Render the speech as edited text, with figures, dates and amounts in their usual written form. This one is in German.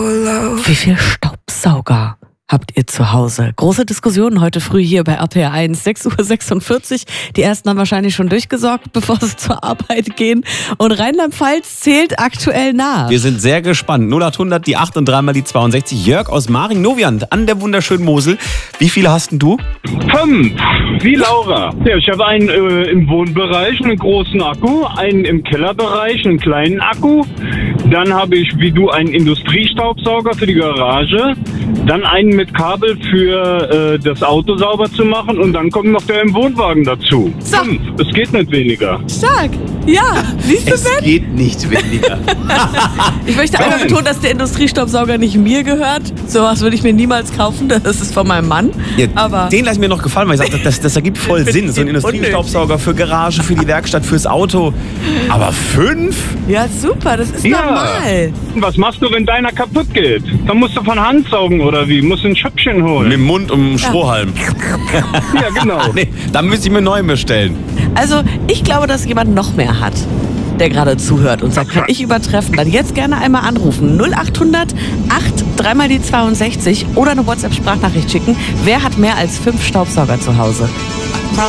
Wie viel Staubsauger habt ihr zu Hause? Große Diskussionen heute früh hier bei RPR 1, 6:46 Uhr. Die ersten haben wahrscheinlich schon durchgesorgt, bevor sie zur Arbeit gehen. Und Rheinland-Pfalz zählt aktuell nach. Wir sind sehr gespannt. 0800, die 8 und 3 mal die 62. Jörg aus Maring-Noviand an der wunderschönen Mosel. Wie viele hast denn du? 5, wie Laura. Ja, ich habe einen im Wohnbereich, einen großen Akku, einen im Kellerbereich, einen kleinen Akku. Dann habe ich, wie du, einen Industriestaubsauger für die Garage. Dann einen mit Kabel für das Auto sauber zu machen. Und dann kommt noch der im Wohnwagen dazu. So. 5, es geht nicht weniger. Stark. Ja, siehst du, Es Ben? geht nicht weniger. Ich möchte einmal betonen, dass der Industriestaubsauger nicht mir gehört. Sowas würde ich mir niemals kaufen. Das ist von meinem Mann. Ja, Aber den lasse ich mir noch gefallen, weil ich sage, das ergibt voll Sinn. So ein Industriestaubsauger für Garage, für die Werkstatt, fürs Auto. Aber 5? ja, super. Das ist Ja. normal. Was machst du, wenn deiner kaputt geht? Dann musst du von Hand saugen oder wie? Musst du ein Schöppchen holen? Mit dem Mund um einen Strohhalm. Ja, genau. Nee, dann müsste ich mir neu bestellen. Also, ich glaube, dass jemand noch mehr hat, der gerade zuhört und sagt, kann ich übertreffen, dann jetzt gerne einmal anrufen. 0800 8 3 mal die 62 oder eine WhatsApp-Sprachnachricht schicken. Wer hat mehr als 5 Staubsauger zu Hause?